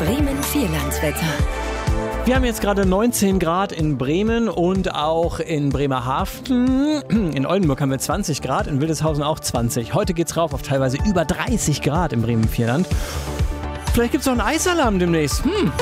Bremen Vierlandswetter. Wir haben jetzt gerade 19 Grad in Bremen und auch in Bremerhaven. In Oldenburg haben wir 20 Grad, in Wildeshausen auch 20. Heute geht's rauf auf teilweise über 30 Grad im Bremen Vierland. Vielleicht gibt's auch einen Eisalarm demnächst.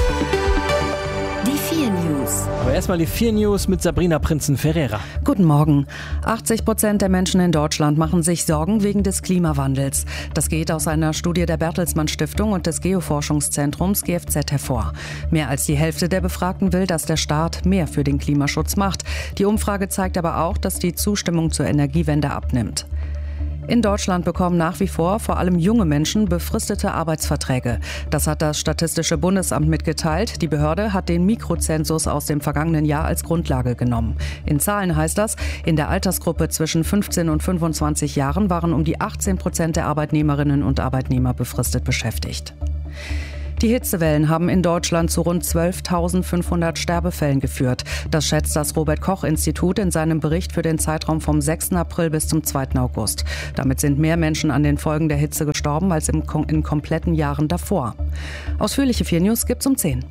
Die 4 News. Aber erstmal die 4 News mit Sabrina Prinzen-Ferreira. Guten Morgen. 80% der Menschen in Deutschland machen sich Sorgen wegen des Klimawandels. Das geht aus einer Studie der Bertelsmann Stiftung und des Geoforschungszentrums GFZ hervor. Mehr als die Hälfte der Befragten will, dass der Staat mehr für den Klimaschutz macht. Die Umfrage zeigt aber auch, dass die Zustimmung zur Energiewende abnimmt. In Deutschland bekommen nach wie vor allem junge Menschen befristete Arbeitsverträge. Das hat das Statistische Bundesamt mitgeteilt. Die Behörde hat den Mikrozensus aus dem vergangenen Jahr als Grundlage genommen. In Zahlen heißt das, in der Altersgruppe zwischen 15 und 25 Jahren waren um die 18% der Arbeitnehmerinnen und Arbeitnehmer befristet beschäftigt. Die Hitzewellen haben in Deutschland zu rund 12.500 Sterbefällen geführt. Das schätzt das Robert-Koch-Institut in seinem Bericht für den Zeitraum vom 6. April bis zum 2. August. Damit sind mehr Menschen an den Folgen der Hitze gestorben als in kompletten Jahren davor. Ausführliche 4 News gibt's um 10.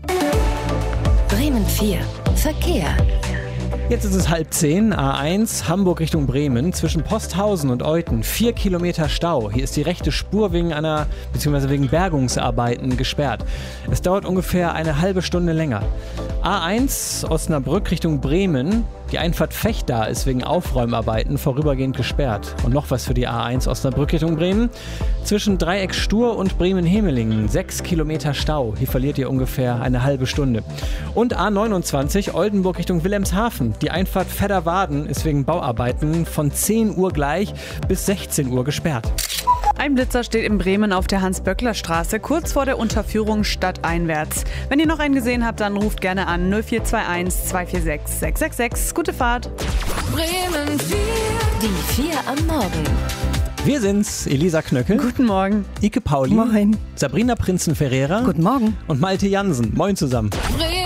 Bremen 4. Verkehr. Jetzt ist es 9:30, A1 Hamburg Richtung Bremen, zwischen Posthausen und Euthen 4 Kilometer Stau. Hier ist die rechte Spur wegen Bergungsarbeiten gesperrt. Es dauert ungefähr eine halbe Stunde länger. A1 Osnabrück Richtung Bremen, die Einfahrt Vechta ist wegen Aufräumarbeiten vorübergehend gesperrt. Und noch was für die A1 Osnabrück Richtung Bremen. Zwischen Dreieck Stur und Bremen-Hemelingen 6 Kilometer Stau. Hier verliert ihr ungefähr eine halbe Stunde. Und A29 Oldenburg Richtung Wilhelmshaven. Die Einfahrt Vedderwaden ist wegen Bauarbeiten von 10 Uhr gleich bis 16 Uhr gesperrt. Ein Blitzer steht in Bremen auf der Hans-Böckler-Straße, kurz vor der Unterführung stadteinwärts. Wenn ihr noch einen gesehen habt, dann ruft gerne an 0421 246 666. Gute Fahrt. Bremen 4. Die 4 am Morgen. Wir sind's, Elisa Knöckel. Guten Morgen. Ike Pauli. Moin. Sabrina Prinzen-Ferreira. Guten Morgen. Und Malte Jansen. Moin zusammen. Bremen